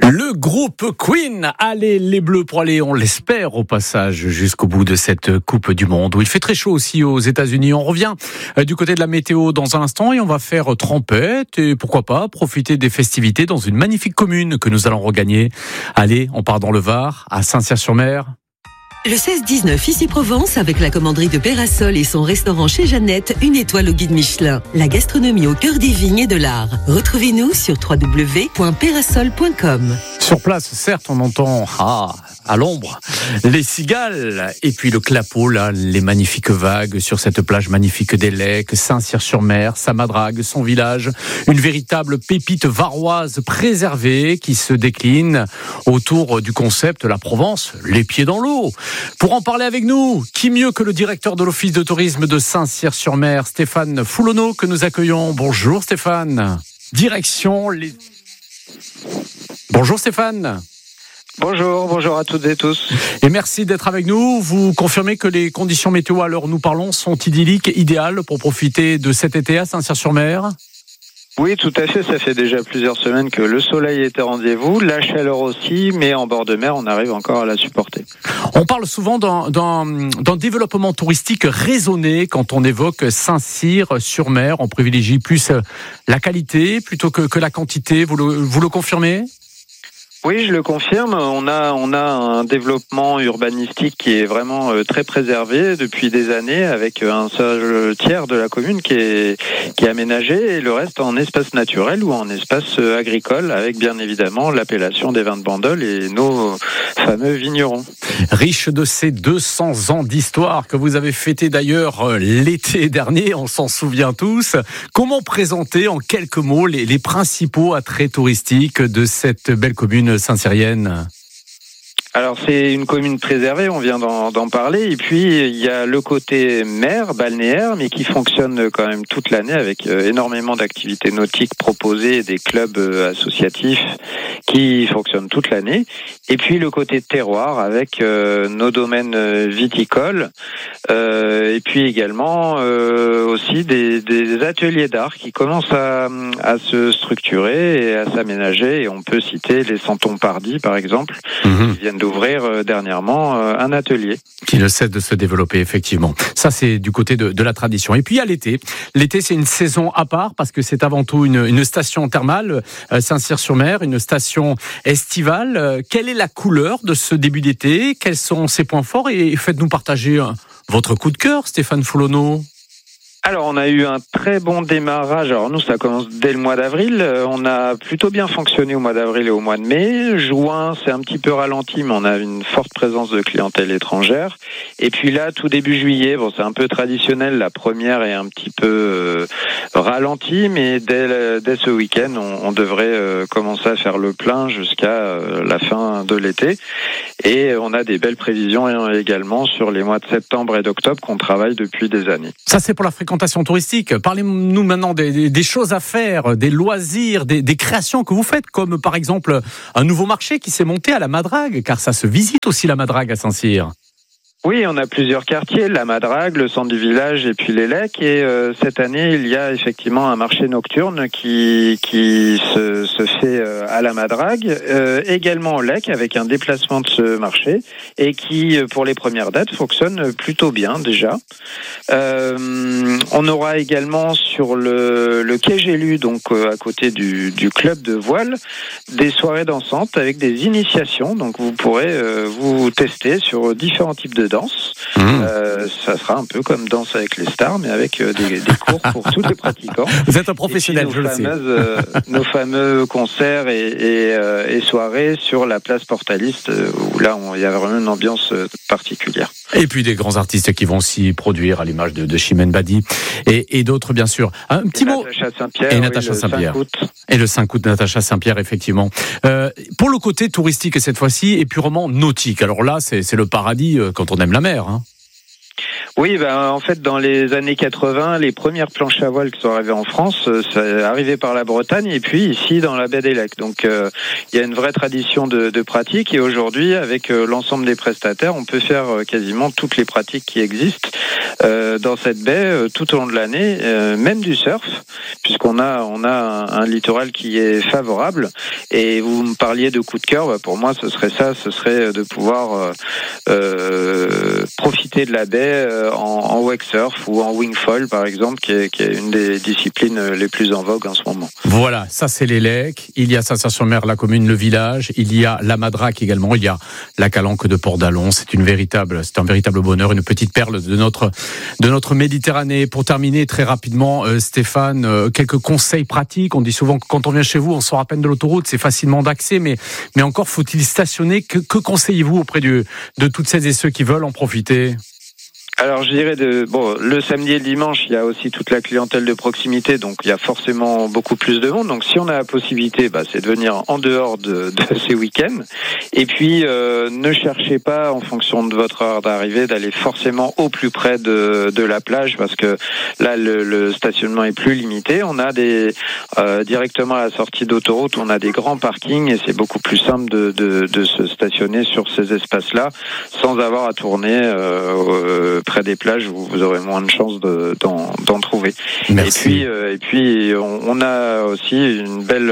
Le groupe Queen, allez les Bleus pour aller, on l'espère au passage, jusqu'au bout de cette Coupe du Monde où il fait très chaud aussi aux États-Unis. On revient du côté de la météo dans un instant et on va faire trempette et pourquoi pas profiter des festivités dans une magnifique commune que nous allons regagner. Allez, on part dans le Var, à Saint-Cyr-sur-Mer. Le 16-19 ici Provence avec la commanderie de Pérasol et son restaurant chez Jeannette, une étoile au guide Michelin. La gastronomie au cœur des vignes et de l'art. Retrouvez-nous sur www.perasol.com. Sur place, certes, on entend à l'ombre les cigales et puis le clapot, là, les magnifiques vagues sur cette plage magnifique des Lecs, Saint-Cyr-sur-Mer, sa Madrague, son village, une véritable pépite varoise préservée qui se décline autour du concept la Provence, les pieds dans l'eau. Pour en parler avec nous, qui mieux que le directeur de l'Office de tourisme de Saint-Cyr-sur-Mer, Stéphane Foulonneau, que nous accueillons. Bonjour Stéphane. Direction les... Bonjour Stéphane. Bonjour à toutes et tous. Et merci d'être avec nous. Vous confirmez que les conditions météo à l'heure où nous parlons sont idylliques, idéales pour profiter de cet été à Saint-Cyr-sur-Mer ? Oui, tout à fait. Ça fait déjà plusieurs semaines que le soleil était au rendez-vous, la chaleur aussi, mais en bord de mer, on arrive encore à la supporter. On parle souvent d'un développement touristique raisonné quand on évoque Saint-Cyr-sur-Mer. On privilégie plus la qualité plutôt que la quantité. Vous le confirmez ? Oui, je le confirme. On a un développement urbanistique qui est vraiment très préservé depuis des années, avec un seul tiers de la commune qui est aménagé et le reste en espace naturel ou en espace agricole, avec bien évidemment l'appellation des vins de Bandol et nos fameux vignerons. Riche de ces 200 ans d'histoire que vous avez fêté d'ailleurs l'été dernier, on s'en souvient tous. Comment présenter en quelques mots les principaux attraits touristiques de cette belle commune saint-cyrienne ? Alors c'est une commune préservée, on vient d'en parler, et puis il y a le côté mer, balnéaire, mais qui fonctionne quand même toute l'année avec énormément d'activités nautiques proposées, des clubs associatifs qui fonctionnent toute l'année, et puis le côté terroir avec nos domaines viticoles, et puis également aussi des ateliers d'art qui commencent à se structurer et à s'aménager, et on peut citer les Santons-Pardy par exemple, qui viennent d'ouvrir dernièrement un atelier. Qui ne cesse de se développer, effectivement. Ça, c'est du côté de la tradition. Et puis, il y a l'été. L'été, c'est une saison à part parce que c'est avant tout une station thermale, Saint-Cyr-sur-Mer, une station estivale. Quelle est la couleur de ce début d'été ? Quels sont ses points forts ? Et faites-nous partager votre coup de cœur, Stéphane Foulonneau. Alors, on a eu un très bon démarrage. Alors, nous, ça commence dès le mois d'avril. On a plutôt bien fonctionné au mois d'avril et au mois de mai. Juin, c'est un petit peu ralenti, mais on a une forte présence de clientèle étrangère. Et puis là, tout début juillet, bon, c'est un peu traditionnel. La première est un petit peu ralentie, mais dès ce week-end, on devrait commencer à faire le plein jusqu'à la fin de l'été. Et on a des belles prévisions également sur les mois de septembre et d'octobre qu'on travaille depuis des années. Ça, c'est pour la fréquentation touristique. Parlez-nous maintenant des choses à faire, des loisirs, des créations que vous faites, comme par exemple un nouveau marché qui s'est monté à la Madrague, car ça se visite aussi la Madrague à Saint-Cyr. Oui, on a plusieurs quartiers, la Madrague, le centre du village et puis les Lecs. Et cette année, il y a effectivement un marché nocturne qui se fait à la Madrague, également au Lec avec un déplacement de ce marché et qui, pour les premières dates, fonctionne plutôt bien déjà. On aura également sur le quai Gélu, donc à côté du club de voile, des soirées dansantes avec des initiations. Donc vous pourrez vous tester sur différents types de danse. Ça sera un peu comme Danse avec les stars, mais avec des cours pour tous les pratiquants. Vous êtes un professionnel, je le sais. Nos fameux concerts et soirées sur la place Portaliste, où là, il y a vraiment une ambiance particulière. Et puis des grands artistes qui vont s'y produire, à l'image de Chimène Badi et d'autres, bien sûr. Un petit mot. Natacha Saint-Pierre. Et Natacha Saint-Pierre. Et le 5 août, Natacha Saint-Pierre, effectivement. Pour le côté touristique, cette fois-ci, et purement nautique. Alors là, c'est le paradis quand on aime la mer. Hein. Oui, en fait, dans les années 80, les premières planches à voile qui sont arrivées en France, c'est arrivé par la Bretagne et puis ici dans la baie des Lacs. Donc, il y a une vraie tradition de pratique et aujourd'hui, avec l'ensemble des prestataires, on peut faire quasiment toutes les pratiques qui existent dans cette baie tout au long de l'année, même du surf, puisqu'on a un littoral qui est favorable. Et vous me parliez de coup de cœur, pour moi, ce serait de pouvoir profiter de la baie en wake surf ou en wingfoil par exemple, qui est une des disciplines les plus en vogue en ce moment. Voilà, ça c'est les Lacs, il y a Saint-Cyr-sur-Mer, la commune, le village, il y a la Madraque également, il y a la Calanque de Port-d'Alon, c'est un véritable bonheur, une petite perle de notre Méditerranée. Pour terminer très rapidement, Stéphane, quelques conseils pratiques. On dit souvent que quand on vient chez vous, on sort à peine de l'autoroute, c'est facilement d'accès, mais encore faut-il stationner. Que conseillez-vous auprès de toutes celles et ceux qui veulent en profiter ? Alors je dirais le samedi et le dimanche, il y a aussi toute la clientèle de proximité, donc il y a forcément beaucoup plus de monde. Donc si on a la possibilité, c'est de venir en dehors de ces week-ends. Et puis ne cherchez pas en fonction de votre heure d'arrivée d'aller forcément au plus près de la plage, parce que là le stationnement est plus limité. On a directement à la sortie d'autoroute, on a des grands parkings et c'est beaucoup plus simple de se stationner sur ces espaces-là sans avoir à tourner près des plages où vous aurez moins de chances d'en trouver. Merci. Et puis on a aussi une belle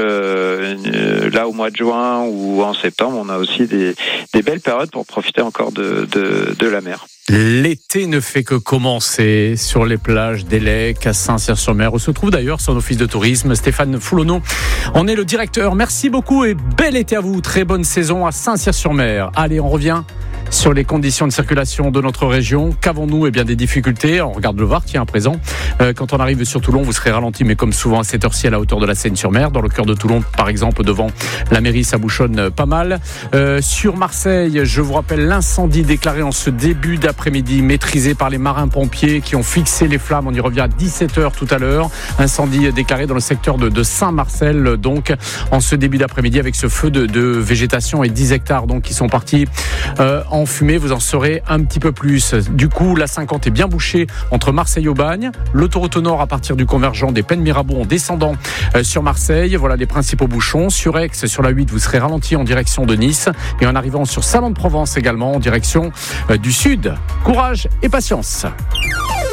là au mois de juin ou en septembre, on a aussi des belles périodes pour profiter encore de la mer. L'été ne fait que commencer sur les plages des Lacs à Saint-Cyr-sur-Mer, où se trouve d'ailleurs son office de tourisme. Stéphane Foulonneau en est le directeur. Merci beaucoup et bel été à vous. Très bonne saison à Saint-Cyr-sur-Mer. Allez, on revient sur les conditions de circulation de notre région. Qu'avons-nous ? Des difficultés. On regarde le Var, tiens, à présent. Quand on arrive sur Toulon, vous serez ralenti, mais comme souvent à cette heure-ci, à la hauteur de la Seine-sur-Mer. Dans le cœur de Toulon, par exemple, devant la mairie, ça bouchonne pas mal. Sur Marseille, je vous rappelle l'incendie déclaré en ce début d'après-midi, maîtrisé par les marins-pompiers qui ont fixé les flammes. On y revient à 17h tout à l'heure. Incendie déclaré dans le secteur de Saint-Marcel, donc, en ce début d'après-midi, avec ce feu de végétation et 10 hectares, donc, qui sont partis en fumée. Vous en saurez un petit peu plus. Du coup, la 50 est bien bouchée entre Marseille au Bagne, l'autoroute au nord à partir du convergent des Pennes Mirabeau en descendant sur Marseille. Voilà les principaux bouchons. Sur Aix, sur la 8, vous serez ralenti en direction de Nice et en arrivant sur Salon de Provence également en direction du sud. Courage et patience.